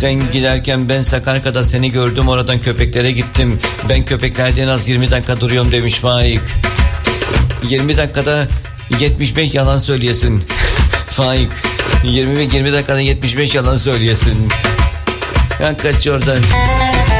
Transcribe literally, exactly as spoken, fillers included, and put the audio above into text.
Sen giderken ben Sakarya'da seni gördüm, oradan köpeklere gittim. Ben köpeklerde en az yirmi dakika duruyorum demiş Faik. yirmi dakikada yetmiş beş yalan söyleyesin. Faik. yirmi yirmi dakikada yetmiş beş yalan söyleyesin. Ya kaç oradan.